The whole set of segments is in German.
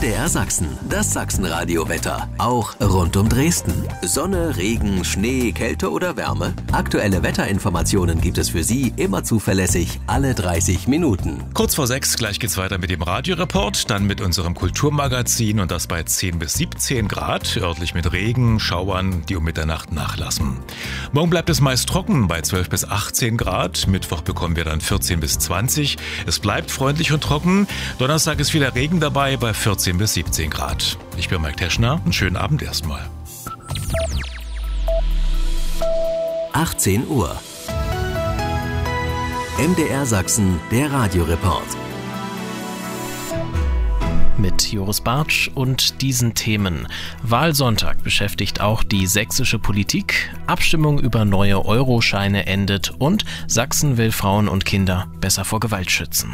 MDR Sachsen, das Sachsenradio-Wetter. Auch rund um Dresden. Sonne, Regen, Schnee, Kälte oder Wärme? Aktuelle Wetterinformationen gibt es für Sie immer zuverlässig alle 30 Minuten. Kurz vor 6, gleich geht's weiter mit dem Radioreport, dann mit unserem Kulturmagazin und das bei 10 bis 17 Grad, örtlich mit Regen, Schauern, die um Mitternacht nachlassen. Morgen bleibt es meist trocken bei 12 bis 18 Grad, Mittwoch bekommen wir dann 14 bis 20. Es bleibt freundlich und trocken. Donnerstag ist wieder Regen dabei bei 14 bis 17 Grad. Ich bin Mike Teschner. Einen schönen Abend erstmal. 18 Uhr. MDR Sachsen, der Radioreport. Mit Joris Bartsch und diesen Themen. Wahlsonntag beschäftigt auch die sächsische Politik. Abstimmung über neue Euroscheine endet und Sachsen will Frauen und Kinder besser vor Gewalt schützen.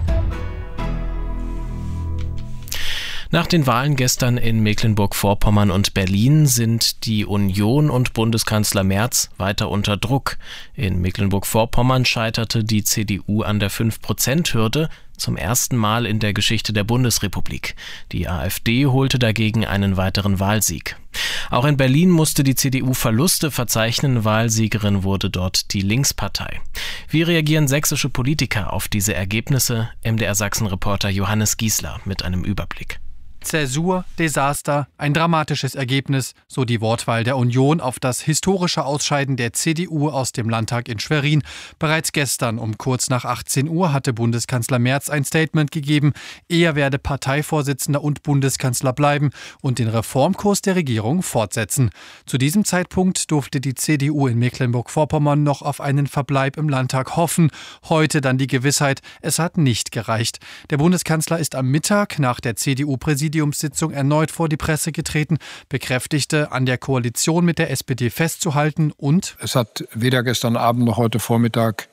Nach den Wahlen gestern in Mecklenburg-Vorpommern und Berlin sind die Union und Bundeskanzler Merz weiter unter Druck. In Mecklenburg-Vorpommern scheiterte die CDU an der 5%-Hürde, zum ersten Mal in der Geschichte der Bundesrepublik. Die AfD holte dagegen einen weiteren Wahlsieg. Auch in Berlin musste die CDU Verluste verzeichnen, Wahlsiegerin wurde dort die Linkspartei. Wie reagieren sächsische Politiker auf diese Ergebnisse? MDR Sachsen-Reporter Johannes Giesler mit einem Überblick. Zäsur, Desaster, ein dramatisches Ergebnis, so die Wortwahl der Union auf das historische Ausscheiden der CDU aus dem Landtag in Schwerin. Bereits gestern um kurz nach 18 Uhr hatte Bundeskanzler Merz ein Statement gegeben, er werde Parteivorsitzender und Bundeskanzler bleiben und den Reformkurs der Regierung fortsetzen. Zu diesem Zeitpunkt durfte die CDU in Mecklenburg-Vorpommern noch auf einen Verbleib im Landtag hoffen. Heute dann die Gewissheit, es hat nicht gereicht. Der Bundeskanzler ist am Mittag nach der CDU-Präsidiumssitzung erneut vor die Presse getreten, bekräftigte, an der Koalition mit der SPD festzuhalten und: Es hat weder gestern Abend noch heute Vormittag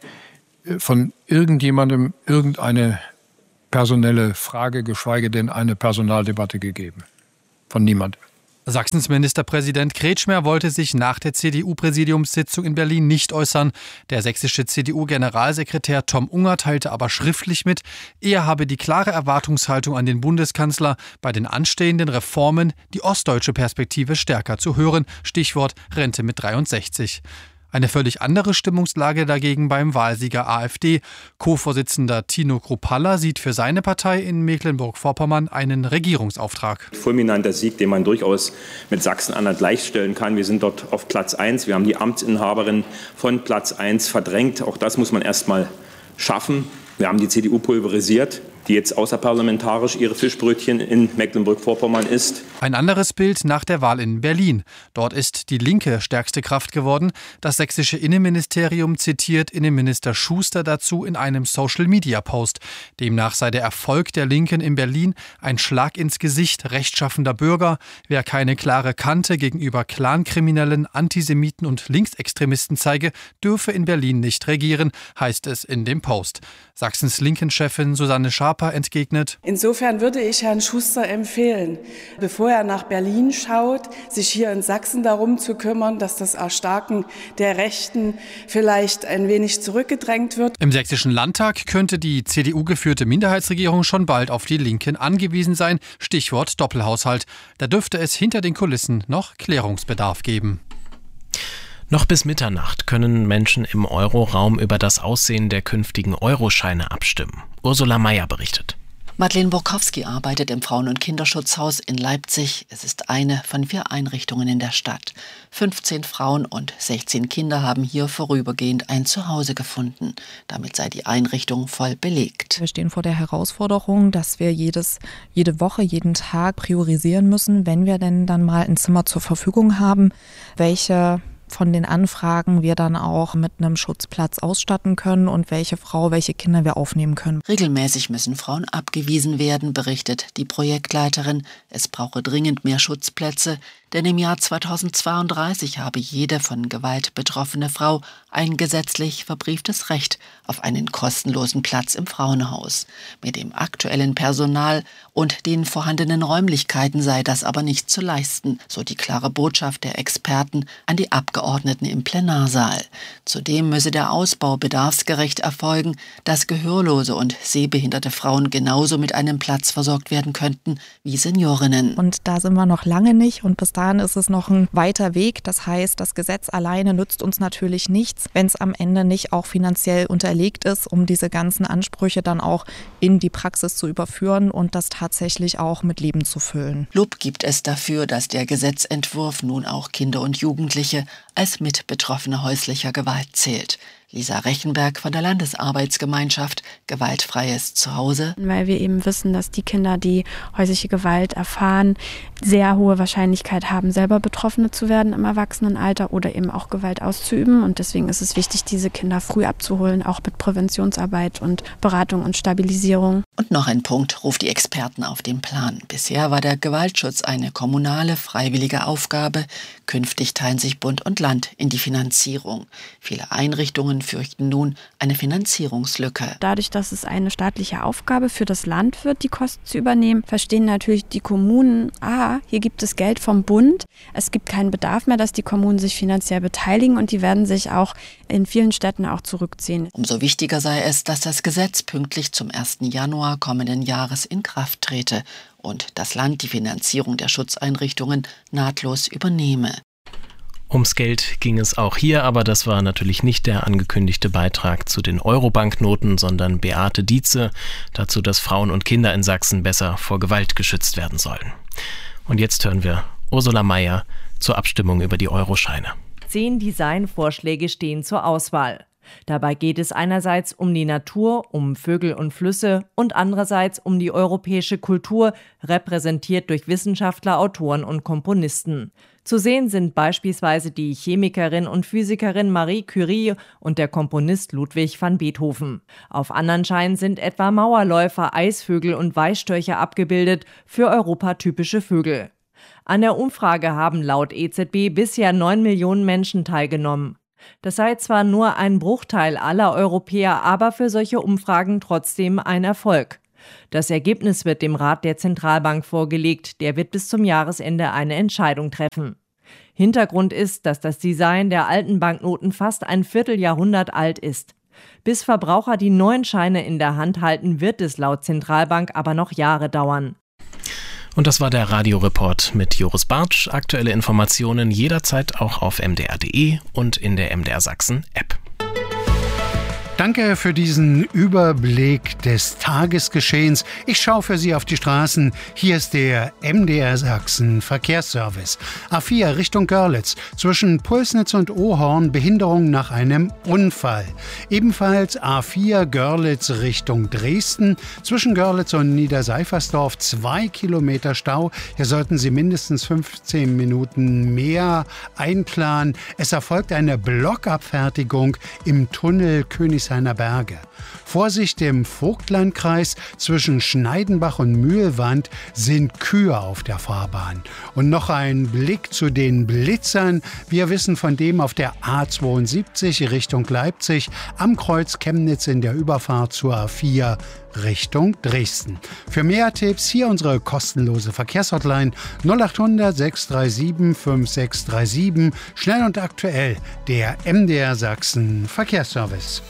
von irgendjemandem irgendeine personelle Frage, geschweige denn eine Personaldebatte gegeben. Von niemandem. Sachsens Ministerpräsident Kretschmer wollte sich nach der CDU-Präsidiumssitzung in Berlin nicht äußern. Der sächsische CDU-Generalsekretär Tom Unger teilte aber schriftlich mit, er habe die klare Erwartungshaltung an den Bundeskanzler, bei den anstehenden Reformen die ostdeutsche Perspektive stärker zu hören. Stichwort Rente mit 63. Eine völlig andere Stimmungslage dagegen beim Wahlsieger AfD. Co-Vorsitzender Tino Kruppalla sieht für seine Partei in Mecklenburg-Vorpommern einen Regierungsauftrag. Fulminanter Sieg, den man durchaus mit Sachsen-Anhalt gleichstellen kann. Wir sind dort auf Platz 1. Wir haben die Amtsinhaberin von Platz 1 verdrängt. Auch das muss man erst mal schaffen. Wir haben die CDU pulverisiert, die jetzt außerparlamentarisch ihre Fischbrötchen in Mecklenburg-Vorpommern isst. Ein anderes Bild nach der Wahl in Berlin. Dort ist die Linke stärkste Kraft geworden. Das sächsische Innenministerium zitiert Innenminister Schuster dazu in einem Social-Media-Post. Demnach sei der Erfolg der Linken in Berlin ein Schlag ins Gesicht rechtschaffender Bürger. Wer keine klare Kante gegenüber Clankriminellen, Antisemiten und Linksextremisten zeige, dürfe in Berlin nicht regieren, heißt es in dem Post. Sachsens Linken-Chefin Susanne Schaper entgegnet: Insofern würde ich Herrn Schuster empfehlen, bevor er nach Berlin schaut, sich hier in Sachsen darum zu kümmern, dass das Erstarken der Rechten vielleicht ein wenig zurückgedrängt wird. Im sächsischen Landtag könnte die CDU-geführte Minderheitsregierung schon bald auf die Linken angewiesen sein. Stichwort Doppelhaushalt. Da dürfte es hinter den Kulissen noch Klärungsbedarf geben. Noch bis Mitternacht können Menschen im Euroraum über das Aussehen der künftigen Euroscheine abstimmen. Ursula Mayer berichtet. Madeleine Borkowski arbeitet im Frauen- und Kinderschutzhaus in Leipzig. Es ist eine von 4 Einrichtungen in der Stadt. 15 Frauen und 16 Kinder haben hier vorübergehend ein Zuhause gefunden. Damit sei die Einrichtung voll belegt. Wir stehen vor der Herausforderung, dass wir jede Woche, jeden Tag priorisieren müssen, wenn wir denn dann mal ein Zimmer zur Verfügung haben, welche von den Anfragen wir dann auch mit einem Schutzplatz ausstatten können und welche Frau, welche Kinder wir aufnehmen können. Regelmäßig müssen Frauen abgewiesen werden, berichtet die Projektleiterin. Es brauche dringend mehr Schutzplätze. Denn im Jahr 2032 habe jede von Gewalt betroffene Frau ein gesetzlich verbrieftes Recht auf einen kostenlosen Platz im Frauenhaus. Mit dem aktuellen Personal und den vorhandenen Räumlichkeiten sei das aber nicht zu leisten, so die klare Botschaft der Experten an die Abgeordneten im Plenarsaal. Zudem müsse der Ausbau bedarfsgerecht erfolgen, dass gehörlose und sehbehinderte Frauen genauso mit einem Platz versorgt werden könnten wie Seniorinnen. Und da sind wir noch lange nicht und bis dahin ist es noch ein weiter Weg. Das heißt, das Gesetz alleine nützt uns natürlich nichts, wenn es am Ende nicht auch finanziell unterlegt ist, um diese ganzen Ansprüche dann auch in die Praxis zu überführen und das tatsächlich auch mit Leben zu füllen. Lob gibt es dafür, dass der Gesetzentwurf nun auch Kinder und Jugendliche als Mitbetroffene häuslicher Gewalt zählt. Lisa Rechenberg von der Landesarbeitsgemeinschaft Gewaltfreies Zuhause. Weil wir eben wissen, dass die Kinder, die häusliche Gewalt erfahren, sehr hohe Wahrscheinlichkeit haben, selber Betroffene zu werden im Erwachsenenalter oder eben auch Gewalt auszuüben. Und deswegen ist es wichtig, diese Kinder früh abzuholen, auch mit Präventionsarbeit und Beratung und Stabilisierung. Und noch ein Punkt ruft die Experten auf den Plan. Bisher war der Gewaltschutz eine kommunale, freiwillige Aufgabe. Künftig teilen sich Bund und Land in die Finanzierung. Viele Einrichtungen fürchten nun eine Finanzierungslücke. Dadurch, dass es eine staatliche Aufgabe für das Land wird, die Kosten zu übernehmen, verstehen natürlich die Kommunen, hier gibt es Geld vom Bund. Es gibt keinen Bedarf mehr, dass die Kommunen sich finanziell beteiligen und die werden sich auch in vielen Städten auch zurückziehen. Umso wichtiger sei es, dass das Gesetz pünktlich zum 1. Januar kommenden Jahres in Kraft trete und das Land die Finanzierung der Schutzeinrichtungen nahtlos übernehme. Ums Geld ging es auch hier, aber das war natürlich nicht der angekündigte Beitrag zu den Euro-Banknoten, sondern Beate Dietze dazu, dass Frauen und Kinder in Sachsen besser vor Gewalt geschützt werden sollen. Und jetzt hören wir Ursula Mayer zur Abstimmung über die Euroscheine. 10 Designvorschläge stehen zur Auswahl. Dabei geht es einerseits um die Natur, um Vögel und Flüsse und andererseits um die europäische Kultur, repräsentiert durch Wissenschaftler, Autoren und Komponisten. Zu sehen sind beispielsweise die Chemikerin und Physikerin Marie Curie und der Komponist Ludwig van Beethoven. Auf anderen Scheinen sind etwa Mauerläufer, Eisvögel und Weißstörche abgebildet, für Europa typische Vögel. An der Umfrage haben laut EZB bisher 9 Millionen Menschen teilgenommen. Das sei zwar nur ein Bruchteil aller Europäer, aber für solche Umfragen trotzdem ein Erfolg. Das Ergebnis wird dem Rat der Zentralbank vorgelegt, der wird bis zum Jahresende eine Entscheidung treffen. Hintergrund ist, dass das Design der alten Banknoten fast ein Vierteljahrhundert alt ist. Bis Verbraucher die neuen Scheine in der Hand halten, wird es laut Zentralbank aber noch Jahre dauern. Und das war der Radioreport mit Joris Bartsch. Aktuelle Informationen jederzeit auch auf mdr.de und in der MDR Sachsen App. Danke für diesen Überblick des Tagesgeschehens. Ich schaue für Sie auf die Straßen. Hier ist der MDR Sachsen Verkehrsservice. A4 Richtung Görlitz. Zwischen Pulsnitz und Ohorn Behinderung nach einem Unfall. Ebenfalls A4 Görlitz Richtung Dresden. Zwischen Görlitz und Niederseifersdorf 2 Kilometer Stau. Hier sollten Sie mindestens 15 Minuten mehr einplanen. Es erfolgt eine Blockabfertigung im Tunnel Königshainer Berge. Vorsicht im Vogtlandkreis, zwischen Schneidenbach und Mühlwand sind Kühe auf der Fahrbahn. Und noch ein Blick zu den Blitzern. Wir wissen von dem auf der A72 Richtung Leipzig, am Kreuz Chemnitz in der Überfahrt zur A4 Richtung Dresden. Für mehr Tipps hier unsere kostenlose Verkehrshotline 0800 637 5637. Schnell und aktuell, der MDR Sachsen Verkehrsservice.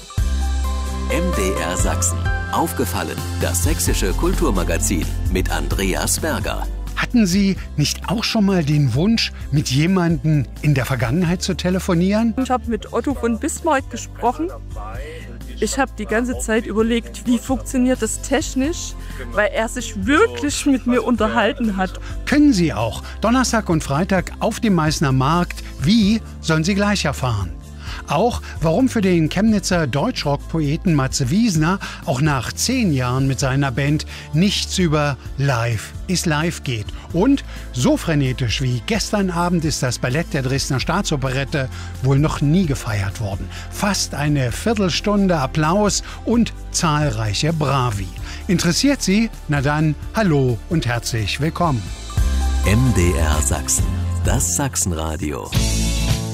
MDR Sachsen. Aufgefallen, das sächsische Kulturmagazin mit Andreas Berger. Hatten Sie nicht auch schon mal den Wunsch, mit jemandem in der Vergangenheit zu telefonieren? Ich habe mit Otto von Bismarck gesprochen. Ich habe die ganze Zeit überlegt, wie funktioniert das technisch, weil er sich wirklich mit mir unterhalten hat. Können Sie auch. Donnerstag und Freitag auf dem Meißner Markt. Wie, sollen Sie gleich erfahren. Auch, warum für den Chemnitzer Deutschrock-Poeten Matze Wiesner auch nach 10 Jahren mit seiner Band nichts über Live ist live geht. Und so frenetisch wie gestern Abend ist das Ballett der Dresdner Staatsoperette wohl noch nie gefeiert worden. Fast eine Viertelstunde Applaus und zahlreiche Bravi. Interessiert Sie? Na dann, hallo und herzlich willkommen. MDR Sachsen. Das Sachsenradio.